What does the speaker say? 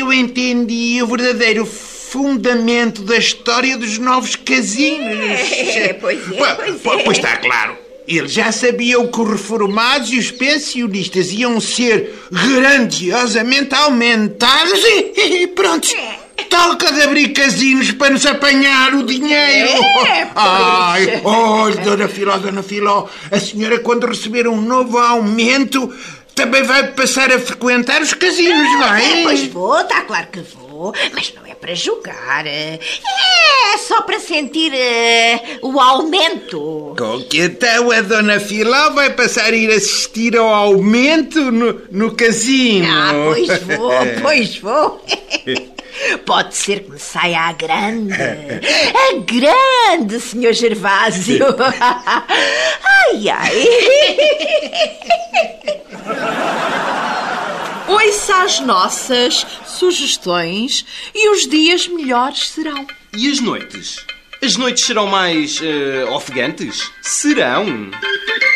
eu entendi o verdadeiro fundamento da história dos novos casinos. Pois Pois está claro. Ele já sabia que os reformados e os pensionistas iam ser grandiosamente aumentados e pronto. Toca de abrir casinos para nos apanhar o dinheiro. Olha, Dona Filó, a senhora, quando receber um novo aumento, também vai passar a frequentar os casinos, não é? Pois vou, está claro que vou, mas não é para jogar. É só para sentir o aumento. Com que então a Dona Filó vai passar a ir assistir ao aumento no casino? Pois vou. Pode ser que me saia a grande, Sr. Gervásio. Ai. Ouça as nossas sugestões e os dias melhores serão. E as noites? As noites serão mais ofegantes? Serão?